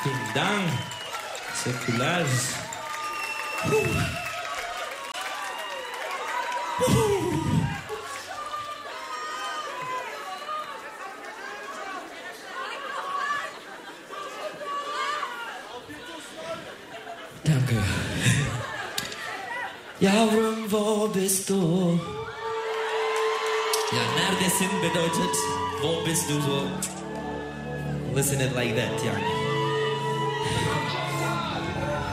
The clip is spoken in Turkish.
Vielen Dank. Säkular. Danke. Yavrum, wo bist du? Ja, neredesin bedeutet, wo bist du so? Listen it like that, yani.